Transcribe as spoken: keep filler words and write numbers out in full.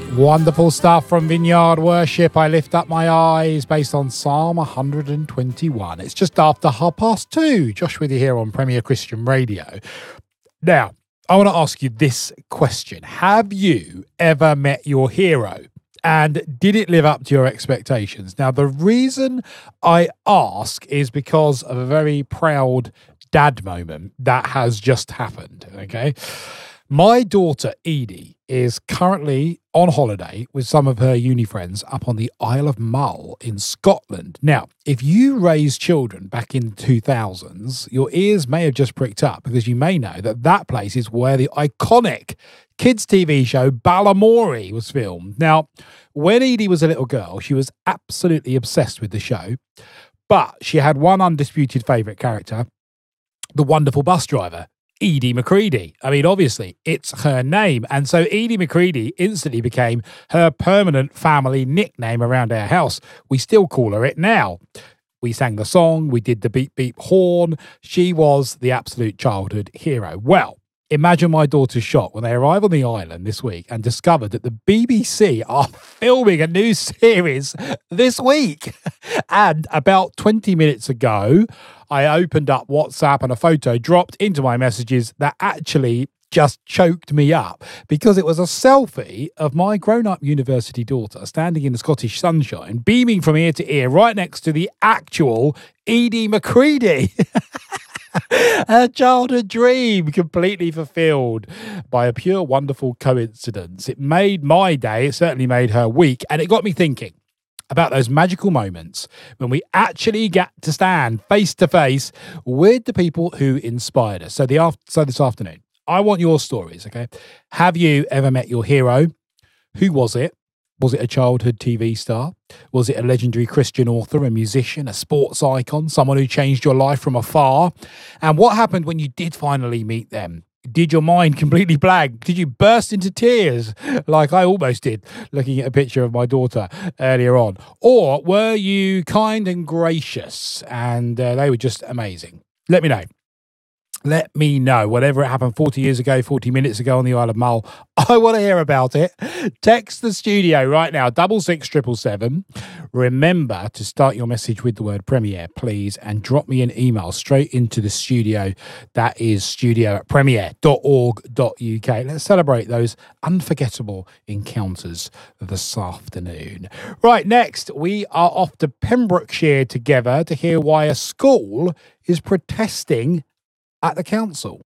Wonderful stuff from Vineyard Worship. I lift up my eyes based on Psalm one twenty-one. It's just after half past two. Josh with you here on Premier Christian Radio. Now, I want to ask you this question. Have you ever met your hero? And did it live up to your expectations? Now, the reason I ask is because of a very proud dad moment that has just happened, okay? My daughter, Edie, is currently on holiday with some of her uni friends up on the Isle of Mull in Scotland. Now, if you raised children back in the two thousands, your ears may have just pricked up because you may know that that place is where the iconic kids' T V show Balamory was filmed. Now, when Edie was a little girl, she was absolutely obsessed with the show, but she had one undisputed favourite character, the wonderful bus driver, Edie McCready. I mean, obviously, it's her name. And so Edie McCready instantly became her permanent family nickname around our house. We still call her it now. We sang the song, we did the beep beep horn. She was the absolute childhood hero. Well, imagine my daughter's shock when they arrive on the island this week and discovered that the B B C are filming a new series this week. And about twenty minutes ago, I opened up WhatsApp and a photo dropped into my messages that actually just choked me up because it was a selfie of my grown-up university daughter standing in the Scottish sunshine, beaming from ear to ear right next to the actual Edie McCready. Her childhood dream completely fulfilled by a pure wonderful coincidence. It made my day, it certainly made her week, and it got me thinking about those magical moments when we actually get to stand face to face with the people who inspired us. So the after, so this afternoon, I want your stories, okay? Have you ever met your hero? Who was it? Was it a childhood T V star? Was it a legendary Christian author, a musician, a sports icon, someone who changed your life from afar? And what happened when you did finally meet them? Did your mind completely blank? Did you burst into tears like I almost did looking at a picture of my daughter earlier on? Or were you kind and gracious and uh, they were just amazing? Let me know. Let me know. Whatever it happened forty years ago, forty minutes ago on the Isle of Mull, I want to hear about it. Text the studio right now, double six triple seven. Remember to start your message with the word Premier, please, and drop me an email straight into the studio. That is studio at premier dot org dot uk. Let's celebrate those unforgettable encounters this afternoon. Right, next, we are off to Pembrokeshire together to hear why a school is protesting at the council.